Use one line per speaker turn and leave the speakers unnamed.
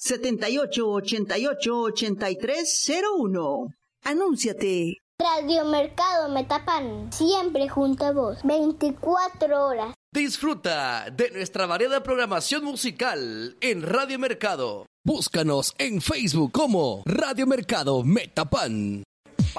7888-8301. Anúnciate.
Radio Mercado Metapan, siempre junto a vos, 24 horas.
Disfruta de nuestra variada programación musical en Radio Mercado. Búscanos en Facebook como Radio Mercado Metapan.